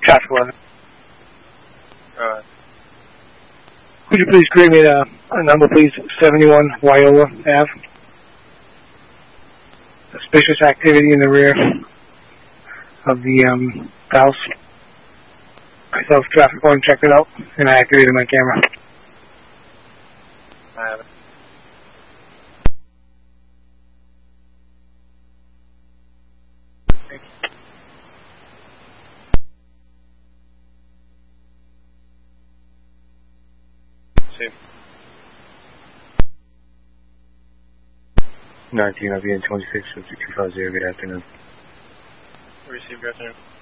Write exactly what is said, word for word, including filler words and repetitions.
traffic eleven. Uh, Could you please create me a, a number, please? seventy-one Wyola Avenue. Suspicious activity in the rear of the um, house. I saw traffic one, checked it out, and I activated my camera. I have it. Save. nineteen, I'll be in twenty-six, fifty-two fifty, good afternoon. Receive, good afternoon.